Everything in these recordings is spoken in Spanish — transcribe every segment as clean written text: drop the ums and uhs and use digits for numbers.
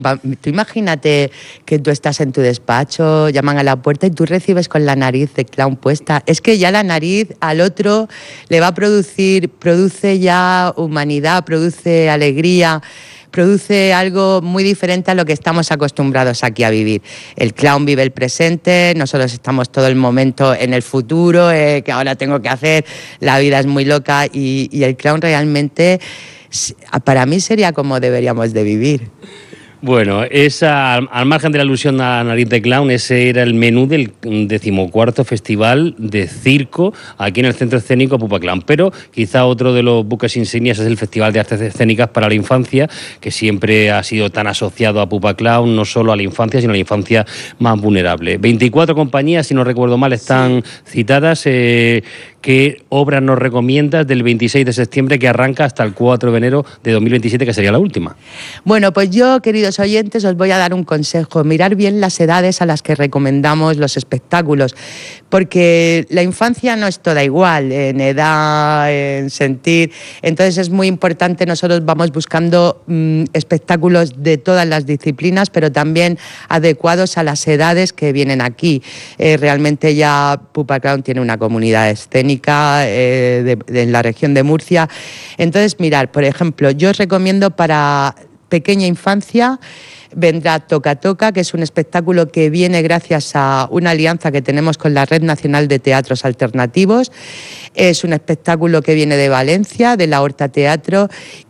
Tú imagínate que tú estás en tu despacho, llaman a la puerta y tú recibes con la nariz de clown puesta. Es que ya la nariz al otro le va a produce ya humanidad, produce alegría, produce algo muy diferente a lo que estamos acostumbrados aquí a vivir. El clown vive el presente, nosotros estamos todo el momento en el futuro, que ahora tengo que hacer, la vida es muy loca y el clown realmente para mí sería como deberíamos de vivir. Bueno, al margen de la alusión a la nariz de clown, ese era el menú del 14º Festival de Circo aquí en el Centro Escénico Pupa Clown. Pero quizá otro de los buques insignias es el Festival de Artes Escénicas para la Infancia, que siempre ha sido tan asociado a Pupa Clown, no solo a la infancia, sino a la infancia más vulnerable. 24 compañías, si no recuerdo mal, están citadas. ¿Qué obras nos recomiendas del 26 de septiembre que arranca hasta el 4 de enero de 2027, que sería la última? Bueno, pues yo, queridos oyentes, os voy a dar un consejo. Mirar bien las edades a las que recomendamos los espectáculos, porque la infancia no es toda igual, en edad, en sentir. Entonces es muy importante, nosotros vamos buscando espectáculos de todas las disciplinas, pero también adecuados a las edades que vienen aquí. Realmente ya Pupa Clown tiene una comunidad escénica en la región de Murcia. Entonces, mirar, por ejemplo, yo os recomiendo para pequeña infancia, vendrá Toca Toca, que es un espectáculo que viene gracias a una alianza que tenemos con la Red Nacional de Teatros Alternativos. Es un espectáculo que viene de Valencia, de la Horta Teatro,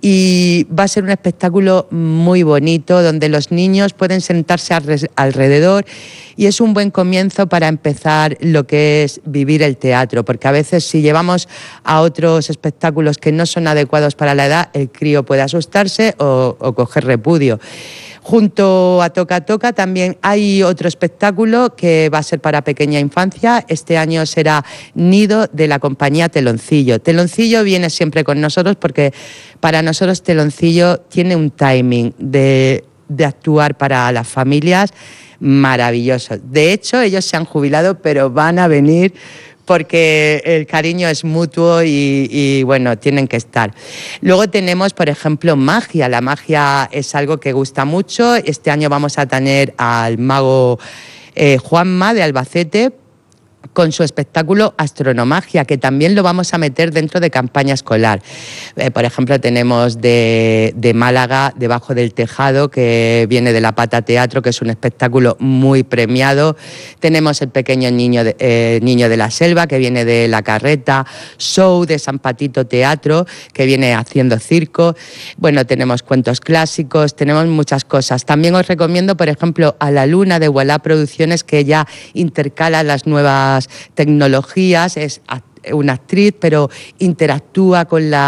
y va a ser un espectáculo muy bonito, donde los niños pueden sentarse alrededor, y es un buen comienzo para empezar lo que es vivir el teatro, porque a veces si llevamos a otros espectáculos que no son adecuados para la edad, el crío puede asustarse o coger repudio. Junto a Toca Toca también hay otro espectáculo que va a ser para pequeña infancia. Este año será Nido, de la compañía Teloncillo. Teloncillo viene siempre con nosotros porque para nosotros Teloncillo tiene un timing de actuar para las familias maravilloso. De hecho, ellos se han jubilado, pero van a venir porque el cariño es mutuo y bueno, tienen que estar. Luego tenemos, por ejemplo, magia. La magia es algo que gusta mucho. Este año vamos a tener al mago Juanma de Albacete con su espectáculo Astronomagia, que también lo vamos a meter dentro de campaña escolar. Por ejemplo, tenemos de Málaga, Debajo del Tejado, que viene de La Pata Teatro, que es un espectáculo muy premiado. Tenemos El Pequeño Niño de la Selva, que viene de La Carreta. Show, de San Patito Teatro, que viene haciendo circo. Bueno, tenemos cuentos clásicos, tenemos muchas cosas. También os recomiendo, por ejemplo, A la Luna, de Voilà Producciones, que ya intercala las nuevas tecnologías, es una actriz, pero interactúa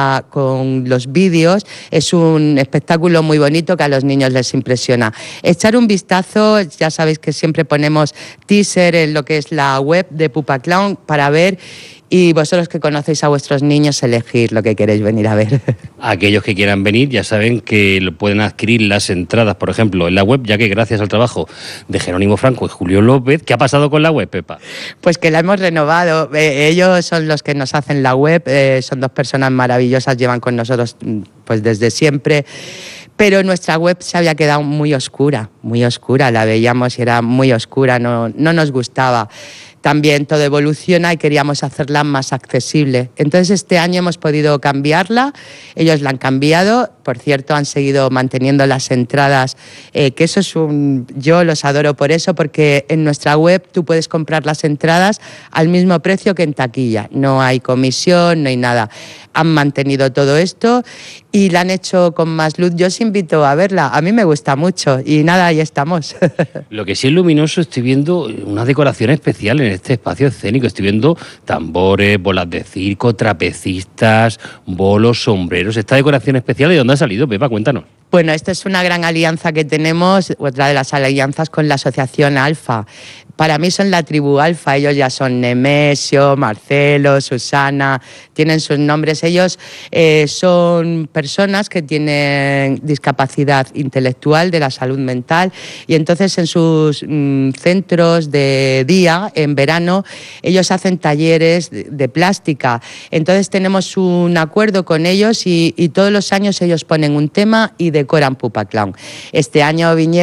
con los vídeos. Es un espectáculo muy bonito que a los niños les impresiona. Echar un vistazo, ya sabéis que siempre ponemos teaser en lo que es la web de Pupa Clown para ver, y vosotros que conocéis a vuestros niños, elegir lo que queréis venir a ver. Aquellos que quieran venir ya saben que pueden adquirir las entradas, por ejemplo, en la web, ya que gracias al trabajo de Jerónimo Franco y Julio López. ¿Qué ha pasado con la web, Pepa? Pues que la hemos renovado. Ellos son los que nos hacen la web, son dos personas maravillosas, llevan con nosotros pues desde siempre. Pero nuestra web se había quedado muy oscura, la veíamos y era muy oscura, no nos gustaba. También todo evoluciona y queríamos hacerla más accesible. Entonces este año hemos podido cambiarla, ellos la han cambiado, por cierto han seguido manteniendo las entradas, que eso es yo los adoro por eso, porque en nuestra web tú puedes comprar las entradas al mismo precio que en taquilla, no hay comisión, no hay nada. Han mantenido todo esto y la han hecho con más luz. Yo os invito a verla, a mí me gusta mucho y nada, ahí estamos. Lo que sí es luminoso, estoy viendo una decoración especial en este espacio escénico. Estoy viendo tambores, bolas de circo, trapecistas, bolos, sombreros. Esta decoración especial, ¿de dónde ha salido, Pepa? Cuéntanos. Bueno, esta es una gran alianza que tenemos, otra de las alianzas con la Asociación Alfa. para mí son la tribu alfa. Ellos ya son Nemesio, Marcelo, Susana, tienen sus nombres. Ellos son personas que tienen discapacidad intelectual, de la salud mental, y entonces en sus centros de día, en verano, ellos hacen talleres de plástica. Entonces tenemos un acuerdo con ellos y todos los años ellos ponen un tema y decoran Pupa Clown. Este año vinieron